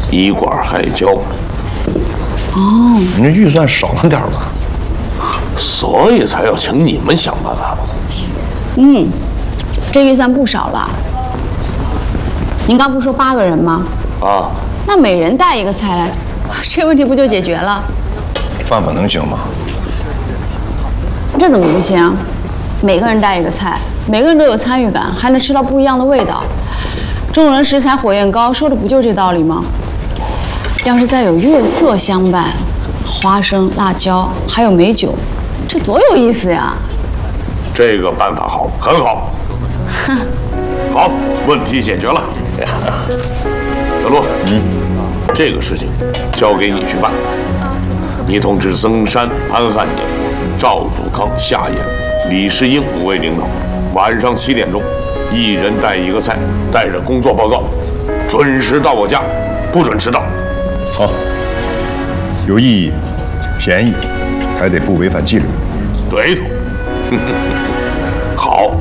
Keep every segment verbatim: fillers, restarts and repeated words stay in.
一罐海椒。 哦， 你这预算少了点吧？ 所以才要请你们想办法。 嗯，这预算不少了。您刚不是说八个人吗？ 啊， 那每人带一个菜来，这问题不就解决了？ 范范能行吗？ 这怎么不行？每个人带一个菜，每个人都有参与感，还能吃到不一样的味道。众人食材火焰高，说的不就这道理吗？要是再有月色相伴，花生、辣椒，还有美酒，这多有意思呀！ 这个办法好，很好。好，问题解决了。小陆，嗯，这个事情交给你去办。你通知曾山、潘汉年、赵祖康、夏言、李世英五位领导，晚上七点钟，一人带一个菜，带着工作报告，准时到我家，不准迟到。 好，有意义，便宜，还得不违反纪律。 对头。好，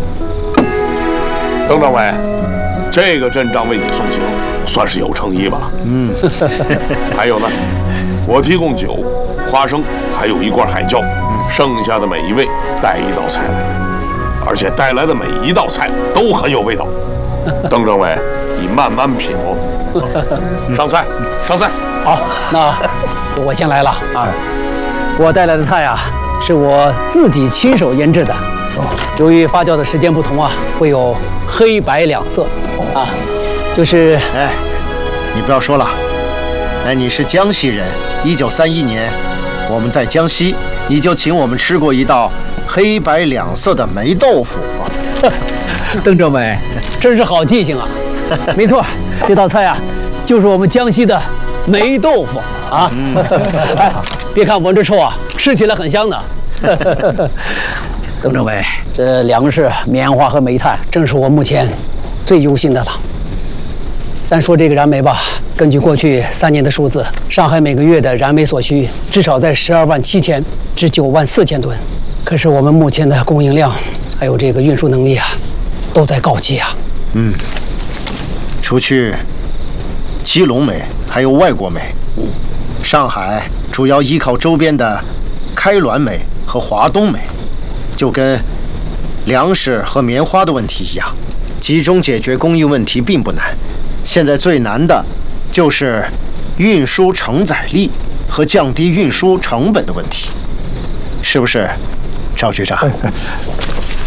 邓政委，这个阵仗为你送行，算是有诚意吧？嗯。还有呢，我提供酒、花生，还有一罐海椒，剩下的每一位带一道菜来，而且带来的每一道菜都很有味道。邓政委，你慢慢品哦。上菜，上菜。 好，那我先来了啊！我带来的菜啊，是我自己亲手腌制的。由于发酵的时间不同啊，会有黑白两色啊，就是哎，你不要说了，哎，你是江西人，一九三一年我们在江西，你就请我们吃过一道黑白两色的霉豆腐。 邓政委，真是好记性啊！没错，这道菜啊，就是我们江西的霉豆腐啊。哎，别看闻着臭啊，吃起来很香的。邓政委，这粮食、棉花和煤炭，正是我目前最忧心的了。单说这个燃煤吧，根据过去三年的数字，上海每个月的燃煤所需至少在十二万七千至九万四千吨。可是我们目前的供应量还有这个运输能力啊，都在告急啊。 嗯，除去基隆煤，还有外国煤，上海主要依靠周边的开滦煤和华东煤，就跟粮食和棉花的问题一样，集中解决供应问题并不难。现在最难的就是运输承载力和降低运输成本的问题，是不是，赵局长？